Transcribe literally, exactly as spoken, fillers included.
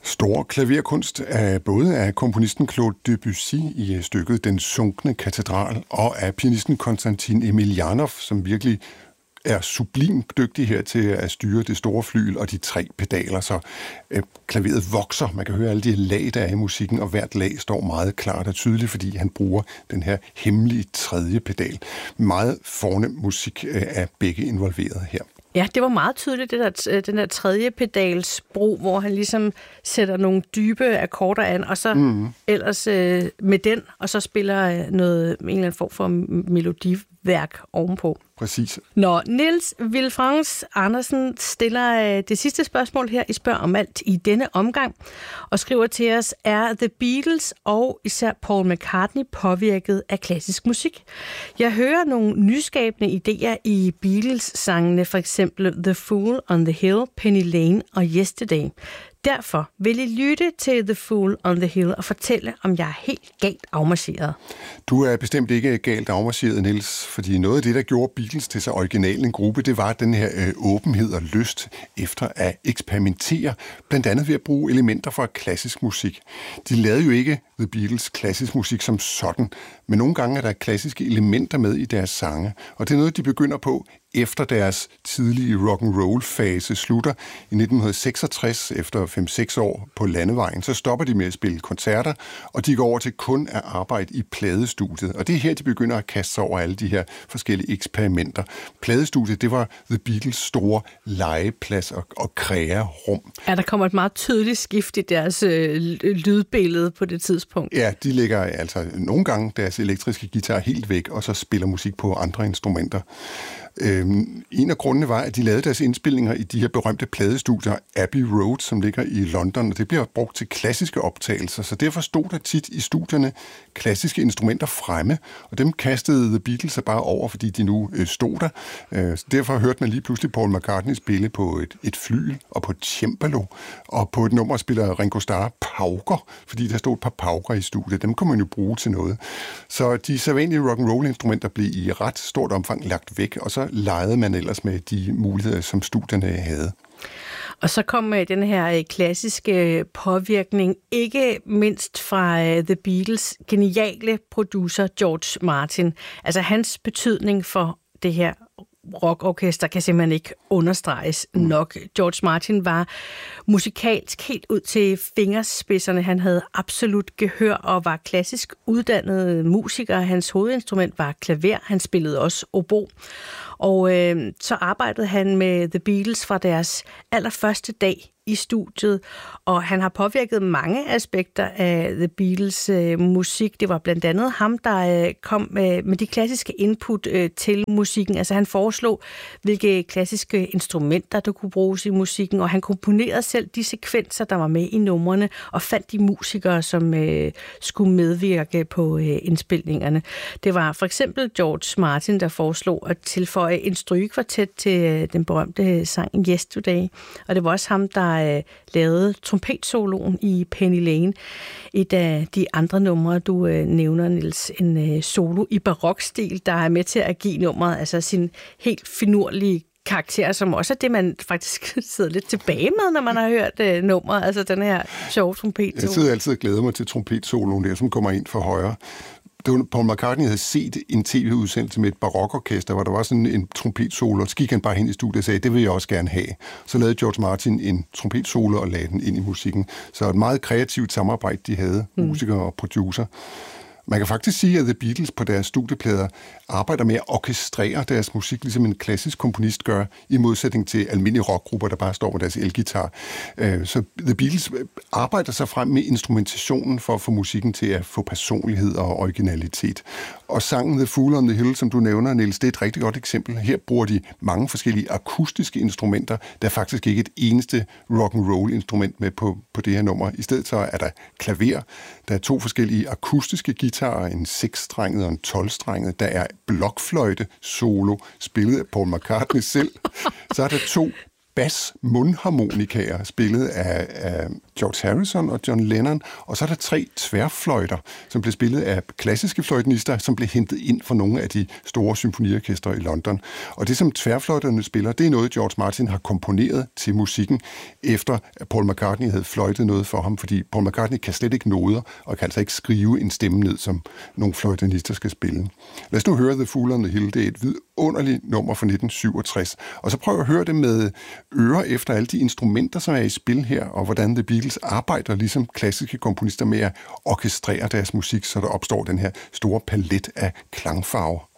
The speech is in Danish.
Stor klaverkunst er både af komponisten Claude Debussy i stykket Den sunkne katedral, og af pianisten Konstantin Emiljanov, som virkelig er sublimt dygtig her til at styre det store flyl og de tre pedaler, så øh, klaveret vokser. Man kan høre alle de lag, der er i musikken, og hvert lag står meget klart og tydeligt, fordi han bruger den her hemmelige tredje pedal. Meget fornem musik øh, er begge involveret her. Ja, det var meget tydeligt, det der, den der tredje pedals brug, hvor han ligesom sætter nogle dybe akkorder an, og så mm. ellers øh, med den, og så spiller noget, en eller anden form for melodiværk ovenpå. Præcis. Når Niels Villefranche Andersen stiller det sidste spørgsmål her i Spørg om alt i denne omgang, og skriver til os, er The Beatles og især Paul McCartney påvirket af klassisk musik? Jeg hører nogle nyskabende idéer i Beatles-sangene, for eksempel The Fool on the Hill, Penny Lane og Yesterday. Derfor vil I lytte til The Fool on the Hill og fortælle, om jeg er helt galt afmarcheret. Du er bestemt ikke galt afmarcheret, Niels, fordi noget af det, der gjorde Beatles til så original en gruppe, det var den her øh, åbenhed og lyst efter at eksperimentere, blandt andet ved at bruge elementer fra klassisk musik. De lavede jo ikke The Beatles klassisk musik som sådan, men nogle gange er der klassiske elementer med i deres sange, og det er noget, de begynder på efter deres tidlige rock'n'roll-fase slutter i nitten seksogtres, efter fem seks år på landevejen, så stopper de med at spille koncerter, og de går over til kun at arbejde i pladestudiet. Og det er her, de begynder at kaste sig over alle de her forskellige eksperimenter. Pladestudiet, det var The Beatles store legeplads og, og krearum. Ja, der kommer et meget tydeligt skift i deres øh, lydbillede på det tidspunkt. Ja, de lægger altså nogle gange deres elektriske guitar helt væk, og så spiller musik på andre instrumenter. Øhm, en af grundene var, at de lavede deres indspilninger i de her berømte pladestudier Abbey Road, som ligger i London, og det bliver brugt til klassiske optagelser, så derfor stod der tit i studierne klassiske instrumenter fremme, og dem kastede The Beatles sig bare over, fordi de nu øh, stod der. Øh, så derfor hørte man lige pludselig Paul McCartney spille på et, et flyl og på et cembalo, og på et nummer spiller Ringo Starr pauker, fordi der stod et par pauker i studiet. Dem kunne man jo bruge til noget. Så de sædvanlige rock'n'roll-instrumenter blev i ret stort omfang lagt væk, og så legede man ellers med de muligheder, som studierne havde. Og så kom den her klassiske påvirkning, ikke mindst fra The Beatles geniale producer George Martin. Altså hans betydning for det her rockorkester kan simpelthen ikke understreges nok. George Martin var musikalsk helt ud til fingerspidserne. Han havde absolut gehør og var klassisk uddannet musiker. Hans hovedinstrument var klaver. Han spillede også obo. Og øh, så arbejdede han med The Beatles fra deres allerførste dag i studiet, og han har påvirket mange aspekter af The Beatles øh, musik. Det var blandt andet ham, der øh, kom øh, med de klassiske input øh, til musikken. Altså han foreslog, hvilke klassiske instrumenter, der kunne bruges i musikken, og han komponerede selv de sekvenser, der var med i numrene, og fandt de musikere, som øh, skulle medvirke på øh, indspilningerne. Det var for eksempel George Martin, der foreslog at tilføje en strygekvartet til øh, den berømte sang Yesterday, og det var også ham, der lavede trompetsoloen i Penny Lane. Et af de andre numre, du øh, nævner, Niels, en øh, solo i barokstil, der er med til at give nummeret altså sin helt finurlige karakter, som også er det, man faktisk sidder lidt tilbage med, når man har hørt øh, nummeret, altså den her sjove trompetsolo. Jeg sidder altid og glæder mig til trompetsoloen der, som kommer ind for højre. Paul McCartney havde set en tv-udsendelse med et barokorkester, hvor der var sådan en trompetsolo, og så gik han bare hen i studiet og sagde, det vil jeg også gerne have. Så lavede George Martin en trompetsolo og lagde den ind i musikken. Så et meget kreativt samarbejde, de havde, mm. musikere og producer. Man kan faktisk sige, at The Beatles på deres studieplader arbejder med at orkestrere deres musik, ligesom en klassisk komponist gør, i modsætning til almindelige rockgrupper, der bare står med deres elgitar. Så The Beatles arbejder sig frem med instrumentationen for at få musikken til at få personlighed og originalitet. Og sangen The Fool on the Hill, som du nævner, Niels, det er et rigtig godt eksempel. Her bruger de mange forskellige akustiske instrumenter. Der er faktisk ikke et eneste rock'n'roll-instrument med på, på det her nummer. I stedet så er der klaver, der er to forskellige akustiske guitarer, en seksstrenget og en tolvstrenget. Der er blokfløjte solo, spillet af Paul McCartney selv. Så er der to bas-mundharmonikaer, spillet af, af George Harrison og John Lennon, og så er der tre tværfløjter, som blev spillet af klassiske fløjtenister, som blev hentet ind fra nogle af de store symfoniorkestre i London. Og det, som tværfløjterne spiller, det er noget, George Martin har komponeret til musikken, efter at Paul McCartney havde fløjtet noget for ham, fordi Paul McCartney kan slet ikke noder, og kan altså ikke skrive en stemme ned, som nogle fløjtenister skal spille. Lad os nu høre The Fool on the Hill. Det er et vidunderligt nummer fra nitten syvogtres. Og så prøv at høre det med ører efter alle de instrumenter, som er i spil her, og hvordan The Beatles arbejder ligesom klassiske komponister med at orkestrere deres musik, så der opstår den her store palet af klangfarver.